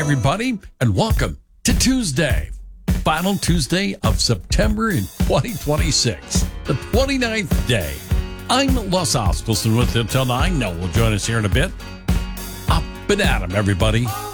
everybody, and welcome to Tuesday, final Tuesday of September in 2026, the 29th day. I'm Les Oskelson with you until 9. Noel will join us here in a bit. Up and at 'em, everybody.